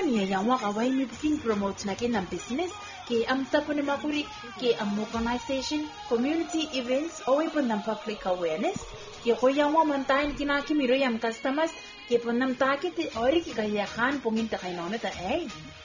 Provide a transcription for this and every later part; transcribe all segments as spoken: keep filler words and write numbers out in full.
niya yang waka wai mi bukin promote na kinang business ke am tapo ni makuri ke am organization community events away po ng public awareness ke ko yang wa mantain kinakimiro yung customers ke po nam takit ori ki kaya kan puminta kay nona ta eh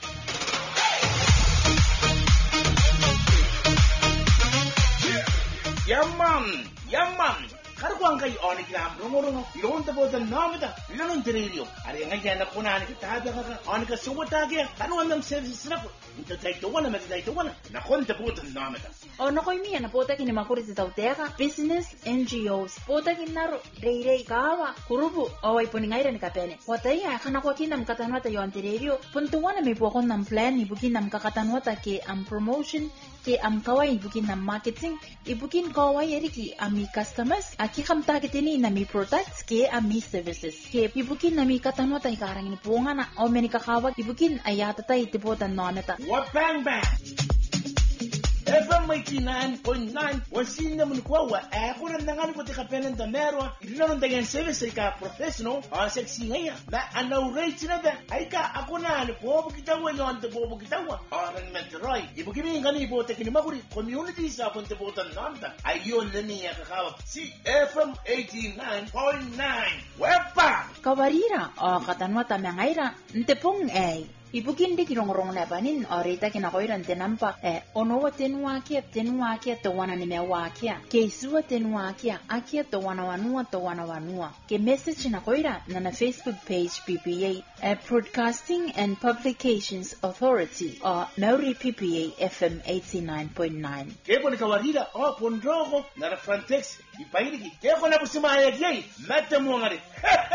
Yaman, yaman. Karuang kay onik na rungo-rungo. Iyon tabo dan namita. Ilan ang dirilyo. Ari nga yan na po na onik tabi ka onik ka suwatagi. Karuan ng services na po. Ito tayo tuwan na matay tuwan na. Nakon tabo dan namita. O nakoy miya na po tayo kinimakuri sa tauteka. Business N G Os. Po tayo kinaro. Rey-rey kawa. Kurubu. Away po ni ngayra ni kapene. Po tayo ya. Kana ko kinam katanwa tayo ang dirilyo. Puntuwan na may po akong ng plan. Ibukin nam kakatanwa ta ke ang promotion. Ke am kawai ibukin nam marketing. Ibukin kawai eriki ami customers. Aki kam target ini nami products ke ami services. Ke ibukin nami katanwa tayo karang ini po nga na. O meni kakawag ibukin ayata tayo tipotan noneta. What bang bang? F M eighty-nine point nine wasin naman ko wa ako na nangan ko tika penen da merwa ilan ang dagan service ka professional on sexy ngaya na anaw rate na ba ay ka ako na ano po kita wa yon to po kita wa aran metroy ibu kimi ngani po te kini maguri community sa punte po tan nanta ayon na niya kakawa si F M eighty-nine point nine wepa kawarira o katanwa ta mengaira ntepong eh Ibukin di kirong-rong lebanin orita kinakoiran tenampa eh onowa tenwa kia tenwa kia to wana ni mewa kia ke suwa tenwa kia akia to wana wanua to wana wanua ke message na koira na na Facebook page P P A eh, Broadcasting and Publications Authority o Mauri P P A F M eighty-nine point nine ke poni kawarira o pondrogo na na Frontex ipairiki ke kona pusimaya kiai mata muangari